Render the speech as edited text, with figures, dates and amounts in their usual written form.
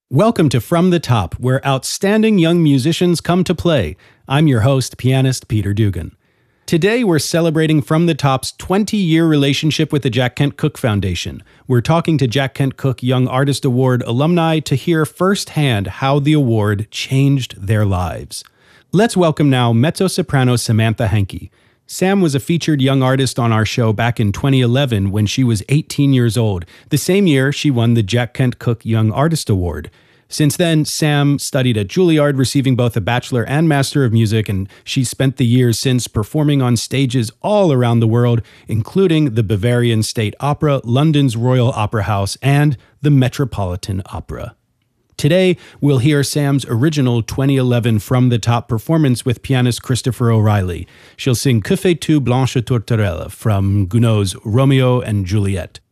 Welcome to From the Top, where outstanding young musicians come to play. I'm your host, pianist Peter Dugan. Today, we're celebrating From the Top's 20-year relationship with the Jack Kent Cooke Foundation. We're talking to Jack Kent Cooke Young Artist Award alumni to hear firsthand how the award changed their lives. Let's welcome now mezzo-soprano Samantha Henke. Sam was a featured young artist on our show back in 2011 when she was 18 years old. The same year, she won the Jack Kent Cooke Young Artist Award. Since then, Sam studied at Juilliard, receiving both a Bachelor and Master of Music, and she spent the years since performing on stages all around the world, including the Bavarian State Opera, London's Royal Opera House, and the Metropolitan Opera. Today, we'll hear Sam's original 2011 From the Top performance with pianist Christopher O'Reilly. She'll sing Que fais-tu, Blanche Tourterelle from Gounod's Romeo and Juliet.